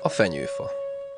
A fenyőfa.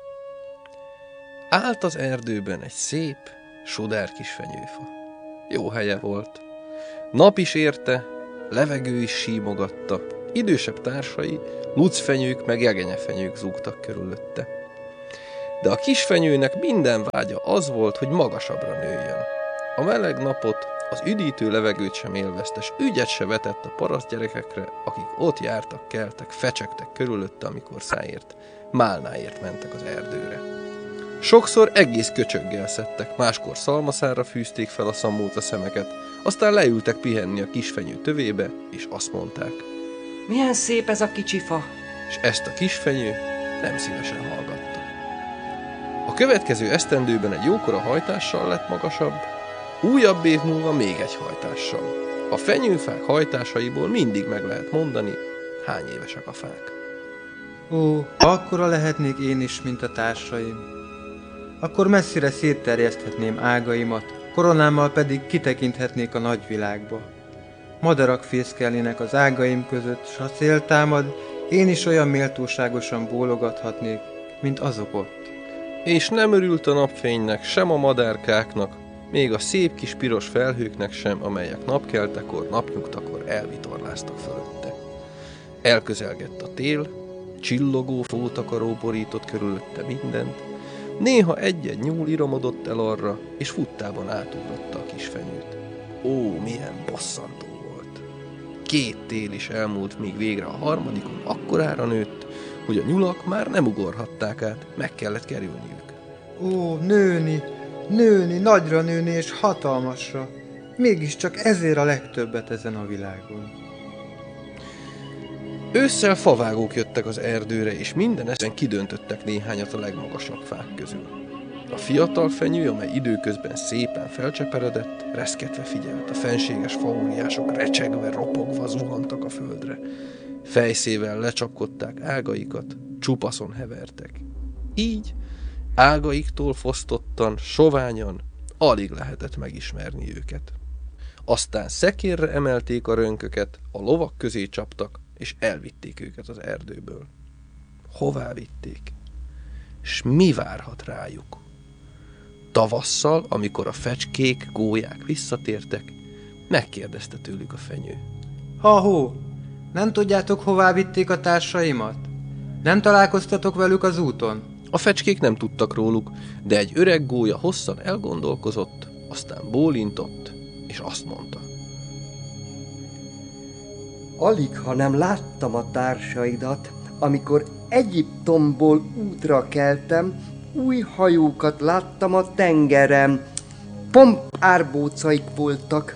Állt az erdőben egy szép, sudár kis fenyőfa. Jó helye volt. Nap is érte, levegő is símogatta, idősebb társai, lucfenyők meg jegenyefenyők zúgtak körülötte. De a kisfenyőnek minden vágya az volt, hogy magasabbra nőjön. A meleg napot, az üdítő levegőt sem élvezte, s ügyet se vetett a parasztgyerekekre, akik ott jártak, keltek, fecsegtek körülötte, amikor száért, málnáért mentek az erdőre. Sokszor egész köcsöggel szedtek, máskor szalmaszárra fűzték fel a szamóca szemeket, aztán leültek pihenni a kisfenyő tövébe, és azt mondták: milyen szép ez a kicsi fa! És ezt a kisfenyő nem szívesen hallgatta. A következő esztendőben egy jókora hajtással lett magasabb, újabb év múlva még egy hajtással. A fenyőfák hajtásaiból mindig meg lehet mondani, hány évesek a fák. Ó, akkora lehetnék én is, mint a társaim. Akkor messzire szétterjeszthetném ágaimat, koronámmal pedig kitekinthetnék a nagyvilágba. Madarak fészkelnének az ágaim között, s ha szél támad, én is olyan méltóságosan bólogathatnék, mint azok ott. És nem örült a napfénynek, sem a madárkáknak, még a szép kis piros felhőknek sem, amelyek napkeltekor, napnyugtakor elvitorláztak fölötte. Elközelgett a tél, csillogó fótakaró borított körülötte mindent, néha egy-egy nyúl iramodott el arra, és futtában átugrotta a kisfenyőt. Ó, milyen bosszantó volt! 2 tél is elmúlt, míg végre a harmadikon akkorára nőtt, hogy a nyulak már nem ugorhatták át, meg kellett kerülniük. Ó, nőni, nagyra nőni és hatalmasra. Mégiscsak ezért a legtöbbet ezen a világon. Ősszel favágók jöttek az erdőre, és minden ezen kidöntöttek néhányat a legmagasabb fák közül. A fiatal fenyő, amely időközben szépen felcseperedett, reszketve figyelt. A fenséges faóriások recsegve, ropogva zuhantak a földre. Fejszével lecsapkodták ágaikat, csupaszon hevertek. Így ágaiktól fosztottan, soványan, alig lehetett megismerni őket. Aztán szekérre emelték a rönköket, a lovak közé csaptak, és elvitték őket az erdőből. Hová vitték? S mi várhat rájuk? Tavasszal, amikor a fecskék, gólyák visszatértek, megkérdezte tőlük a fenyő. Ha-hó, nem tudjátok, hová vitték a társaimat? Nem találkoztatok velük az úton? A fecskék nem tudtak róluk, de egy öreg gólya hosszan elgondolkozott, aztán bólintott, és azt mondta: alig, ha nem láttam a társaidat, amikor Egyiptomból útra keltem, új hajókat láttam a tengeren, pompárbócaik voltak.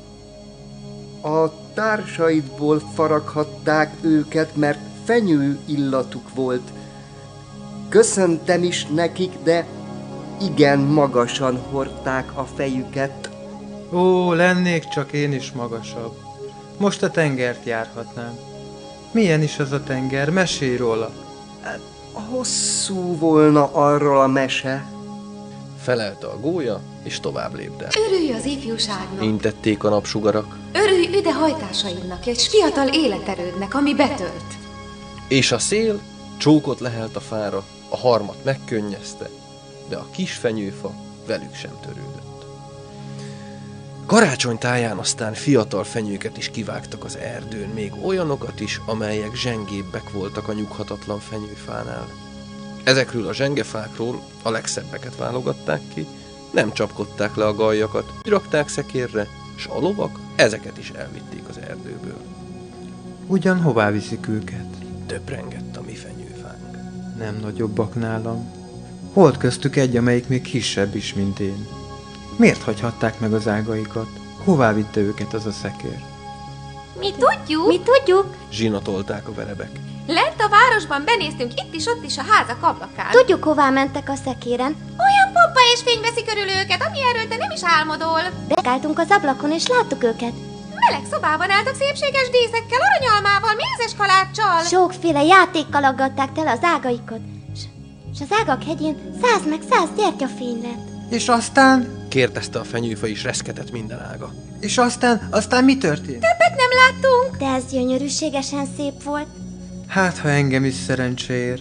A társaidból faraghatták őket, mert fenyő illatuk volt. Köszöntem is nekik, de igen magasan hordták a fejüket. Ó, lennék csak én is magasabb. Most a tengert járhatnám. Milyen is az a tenger? Mesélj róla. Hosszú volna arról a mese. Felelte a gólya, és tovább lépte. Örülj az ifjúságnak! Intették a napsugarak. Örülj üde hajtásaidnak, és fiatal életerődnek, ami betölt. És a szél csókot lehelt a fára, a harmat megkönnyezte, de a kis fenyőfa velük sem törődött. Karácsony táján aztán fiatal fenyőket is kivágtak az erdőn, még olyanokat is, amelyek zsengébbek voltak a nyughatatlan fenyőfánál. Ezekről a zsengefákról a legszebbeket válogatták ki, nem csapkodták le a galjakat, rakták szekérre, s a lovak ezeket is elvitték az erdőből. Ugyan hová viszik őket? Töprengett a mi fenyőfánk. Nem nagyobbak nálam. Volt köztük egy, amelyik még kisebb is, mint én. Miért hagyhatták meg az ágaikat? Hová vitte őket az a szekér? Mi tudjuk. Zsinatolták a verebek. Lent a városban benéztünk itt is a házak ablakán. Tudjuk, hová mentek a szekéren. Olyan pompa és fény veszi körül őket, ami erről te nem is álmodol. Beálltunk az ablakon, és láttuk őket. Meleg szobában álltak szépséges díszekkel, aranyalmával, mézes kaláccsal. Sokféle játékkal aggatták tele az ágaikat. És az ágak hegyén 100 meg 100 gyertyafény lett. És aztán? Kérdezte a fenyőfa, és reszketett minden ága. És aztán mi történt? Többet nem láttunk. De ez gyönyörűségesen szép volt. Hát, ha engem is szerencse ér.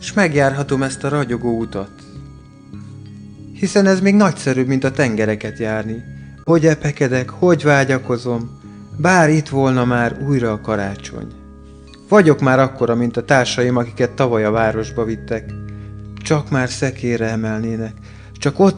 s megjárhatom ezt a ragyogó utat. Hiszen ez még nagyszerűbb, mint a tengereket járni. Hogy epekedek, hogy vágyakozom, bár itt volna már újra a karácsony. Vagyok már akkora, mint a társaim, akiket tavaly a városba vittek. Csak már szekérre emelnének, csak ott